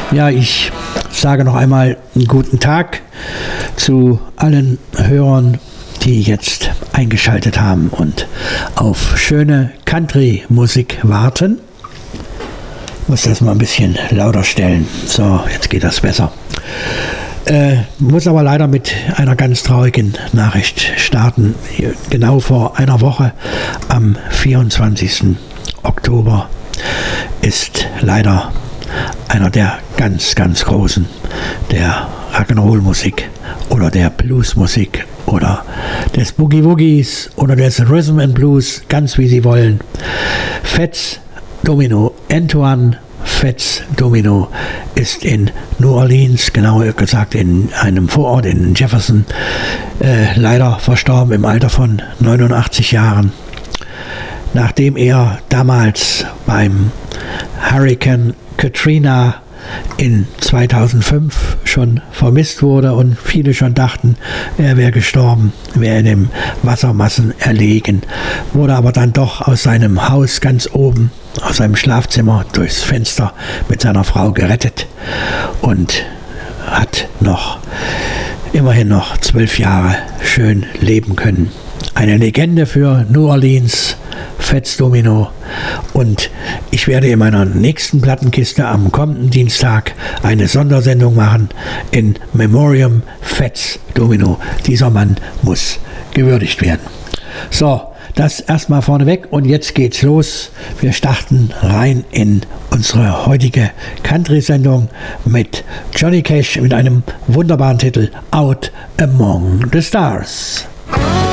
Ja, ich sage noch einmal einen guten Tag zu allen Hörern, die jetzt eingeschaltet haben und auf schöne Country-Musik warten. Ich muss das mal ein bisschen lauter stellen. So, jetzt geht das besser. Muss aber leider mit einer ganz traurigen Nachricht starten. Genau vor einer Woche, am 24. Oktober, ist leider einer der ganz, ganz Großen der Rock'n'Roll-Musik oder der Blues-Musik oder des Boogie-Woogies oder des Rhythm and Blues, ganz wie Sie wollen. Fats Domino, Antoine Fats Domino, ist in New Orleans, genauer gesagt in einem Vorort in Jefferson, leider verstorben im Alter von 89 Jahren. Nachdem er damals beim Hurricane Katrina in 2005 schon vermisst wurde und viele schon dachten, er wäre gestorben, wäre in den Wassermassen erlegen, wurde aber dann doch aus seinem Haus ganz oben, aus seinem Schlafzimmer durchs Fenster mit seiner Frau gerettet und hat immerhin noch 12 Jahre schön leben können. Eine Legende für New Orleans, Fats Domino. Und ich werde in meiner nächsten Plattenkiste am kommenden Dienstag eine Sondersendung machen in Memoriam Fats Domino. Dieser Mann muss gewürdigt werden. So, das erstmal vorneweg und jetzt geht's los. Wir starten rein in unsere heutige Country-Sendung mit Johnny Cash mit einem wunderbaren Titel Out Among the Stars.